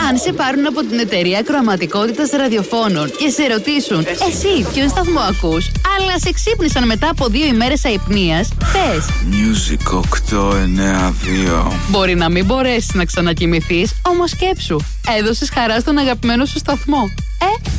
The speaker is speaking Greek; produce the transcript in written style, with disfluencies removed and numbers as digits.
Αν σε πάρουν από την εταιρεία ακροαματικότητας ραδιοφώνων και σε ρωτήσουν εσύ ποιον σταθμό ακούς, αλλά σε ξύπνησαν μετά από 2 ημέρες αϊπνίας, πες Music 892. Μπορεί να μην μπορέσεις να ξανακοιμηθείς, όμως σκέψου, έδωσες χαρά στον αγαπημένο σου σταθμό.